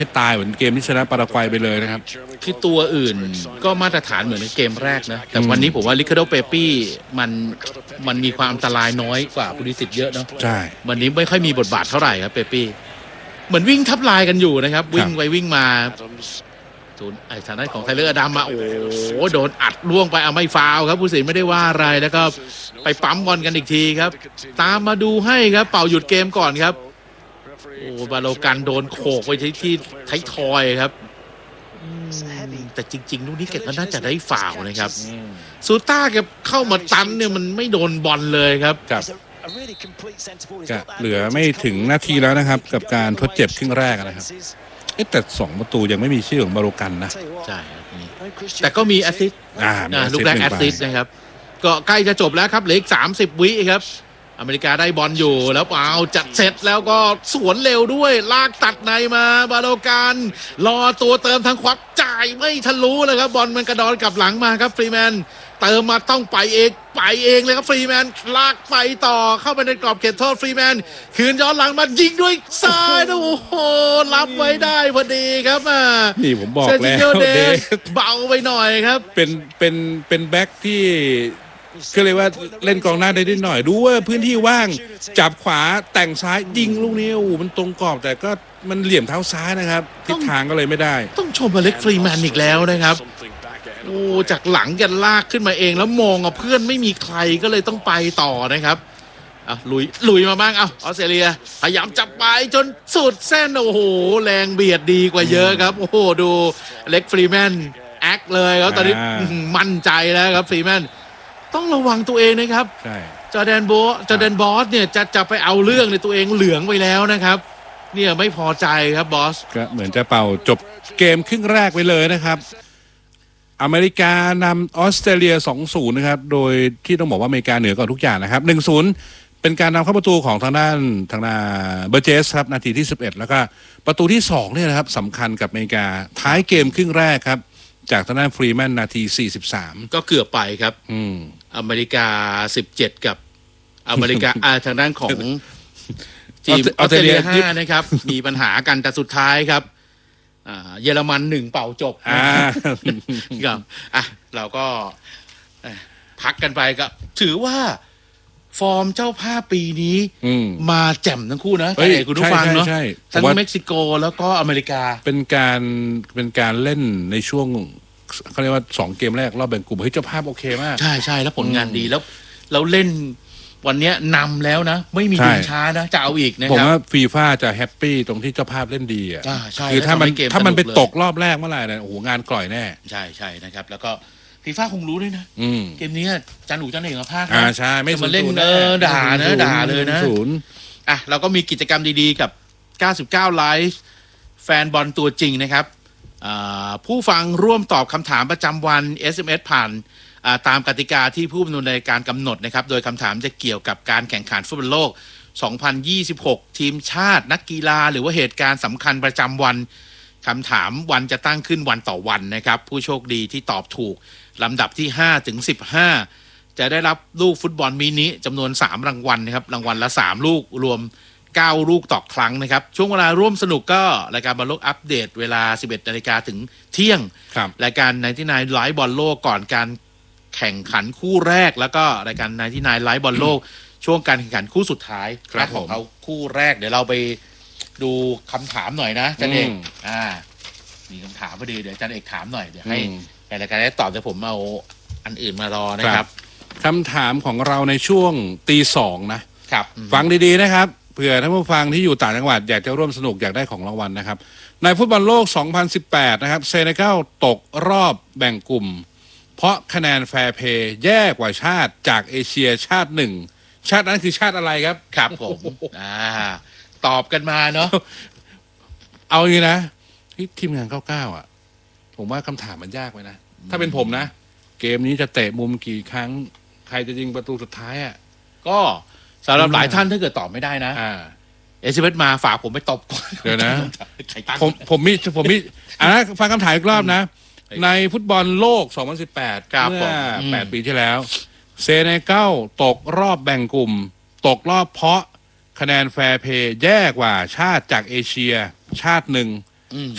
ให้ตายเหมือนเกมที่ชนะปารากวัยไปเลยนะครับคือตัวอื่นก็มาตรฐานเหมือนในเกมแรกนะแต่วันนี้ผมว่าลิคาโดเปปี้มันมีความอันตรายน้อยกว่าพุลิสิตเยอะเนาะใช่วันนี้ไม่ค่อยมีบทบาทเท่าไหร่ครับเปปี้เหมือนวิ่งทับลายกันอยู่นะครับวิ่งไปวิ่งมาไอ้ทางด้านของไทเลอร์อดัมมาโอ้โดนอัดล่วงไปเอาไม่ฟาวครับผู้สินไม่ได้ว่าอะไรแล้วก็ไปปั๊มบอลกันอีกทีครับตามมาดูให้ครับเป่าหยุดเกมก่อนครับโอ้บาโลกันโดนโขกไปที่ไททอยครับแต่จริงๆลูกนี้เก็บก็น่าจะได้ฟาวนะครับซูต้าแกเข้ามาตันเนี่ยมันไม่โดนบอลเลยครับเหลือไม่ถึงนาทีแล้วนะครับกับการทดเจ็บครึ่งแรกนะครับแต่2 ประตูยังไม่มีชื่อของบาโลกันนะใช่ครับแต่ก็มีแอสซิสต์ลูกแรกแอสซิสต์นะครับก็ใกล้จะจบแล้วครับเหลืออีก30 วิครับอเมริกาได้บอลอยู่แล้วจัดเสร็จแล้วก็สวนเร็วด้วยลากตัดในมาบาโลกันรอตัวเติมทางขวาจ่ายไม่ทะลุเลยครับบอลมันกระดอนกลับหลังมาครับฟรีแมนเติมมาต้องไปเองเลยครับฟรีแมนลากไปต่อเข้าไปในกรอบเขตโทษฟรีแมนคืนย้อนหลังมายิงด้วยซ้ายโอ้โหรับไว้ได้พอดีครับนี่ผมบอกแล้วเบาไปหน่อยครับเป็นแบ็คที่ก็เลยว่าเล่นกองหน้าได้นิดหน่อยดูว่าพื้นที่ว่างจับขวาแต่งซ้ายยิงลูกนี้โอ้มันตรงกรอบแต่ก็มันเหลี่ยมเท้าซ้ายนะครับทิศทางก็เลยไม่ได้ต้องชมอเล็กฟรีแมนอีกแล้วนะครับโอ้จากหลังกันลากขึ้นมาเองแล้วมองเพื่อนไม่มีใครก็เลยต้องไปต่อนะครับลุยมาบ้างออสเตรเลียพยายามจับไปจนสุดเส้นโอ้โหแรงเบียดดีกว่าเยอะครับโอ้โหดูเล็กฟรีแมนแอคเลยครับตอนนี้มั่นใจแล้วครับฟรีแมนต้องระวังตัวเองนะครับใช่จอร์แดนบอสเนี่ยจะไปเอาเรื่องในตัวเองเหลืองไปแล้วนะครับเนี่ยไม่พอใจครับบอสก็เหมือนจะเป่าจบเกมครึ่งแรกไปเลยนะครับอเมริกานำออสเตรเลีย 2-0 นะครับโดยที่ต้องบอกว่าอเมริกาเหนือกว่าทุกอย่างนะครับ 1-0 เป็นการนำเข้าประตูของทางด้านเบอร์เจสครับนาทีที่11แล้วก็ประตูที่2เนี่ยนะครับสำคัญกับอเมริกาท้ายเกมครึ่งแรกครับจากทางด้านฟรีแมนนาที43 ก็เกือบไปครับอเมริกา17กับอเมริกาทางด้านของทีมออสเตรเลีย5นะครับมีปัญหากันแต่สุดท้ายครับเยอรมัน1เป่าจบครับเราก็พักกันไปก็ถือว่าฟอร์มเจ้าภาพปีนี้มาแจ่มทั้งคู่นะคุณผู้ฟังเนาะทั้งเม็กซิโกแล้วก็อเมริกาเป็นการเล่นในช่วงเขาเรียกว่า2 เกมแรกรอบแบ่งกลุ่มเฮ้ยเจ้าภาพโอเคมากใช่แล้วผลงานดีแล้วเราเล่นวันนี้นำแล้วนะไม่มีดึงช้านะจะเอาอีกนะครับผมว่าฟีฟ่าจะแฮปปี้ตรงที่เจ้าภาพเล่นดีอ่ะคือถ้ามันไปตกรอบแรกเมื่อไหร่เนี่ยโอ้โหงานกล่อยแน่ใช่นะครับแล้วก็ฟีฟ่าคงรู้ด้วยนะเกมนี้จันหนูจันเอกมาภาคใช่ไม่มาเล่นด่าเลยนะเราก็มีกิจกรรมดีๆกับ99ไลฟ์แฟนบอลตัวจริงนะครับผู้ฟังร่วมตอบคำถามประจำวัน SMS ผ่านตามกติกาที่ผู้ดำเนินรายการกำหนดนะครับโดยคำถามจะเกี่ยวกับการแข่งขันฟุตบอลโลก 2026 ทีมชาตินักกีฬาหรือว่าเหตุการณ์สำคัญประจำวันคำถามวันจะตั้งขึ้นวันต่อวันนะครับผู้โชคดีที่ตอบถูกลำดับที่5ถึง15จะได้รับลูกฟุตบอลมินิจำนวน3รางวัลนะครับรางวัลละ3ลูกรวม9ลูกต่อครั้งนะครับช่วงเวลาร่วมสนุกก็รายการบอลโลกอัปเดตเวลา 11 นาฬิกาถึงเที่ยงรายการ99ไลฟ์บอลโลกก่อนการแข่งขันคู่แรกแล้วก็รายการ99ไลฟ์บอลโลกช่วงการแข่งขันคู่สุดท้ายของเขาคู่แรกเดี๋ยวเราไปดูคำถามหน่อยนะจันเอกมีคำถามพอดีเดี๋ยวจันเอกถามหน่อยเดี๋ยวให้รายการได้ตอบแต่ผมเอาอันอื่นมารอนะครับคำถามของเราในช่วงตี 2นะครับฟังดีๆนะครับเผื่อท่านผู้ฟังที่อยู่ต่างจังหวัดอยากจะร่วมสนุกอยากได้ของรางวัลนะครับในฟุตบอลโลก 2018 นะครับเซเนกัลตกรอบแบ่งกลุ่มเพราะคะแนนแฟร์เพย์แย่กว่าชาติจากเอเชียชาติหนึ่งชาตินั้นคือชาติอะไรครับครับผมตอบกันมาเนาะเอาอย่างนี้นะทีมงาน99อ่ะผมว่าคำถามมันยากไปนะถ้าเป็นผมนะเกมนี้จะเตะมุมกี่ครั้งใครจะยิงประตูสุดท้ายอ่ะก็สำหรับหลายท่านถ้าเกิดตอบไม่ได้นะเอสเอฟมาฝากผมไปตบก่อนเดี๋ยวนะผมมีฟังคำถามอีกรอบนะในฟุตบอลโลก 2018 เมื่อ8 ปีที่แล้วเซเนกัลตกรอบแบ่งกลุ่มตกรอบเพราะคะแนนแฟร์เพย์แย่กว่าชาติจากเอเชียชาติหนึ่ง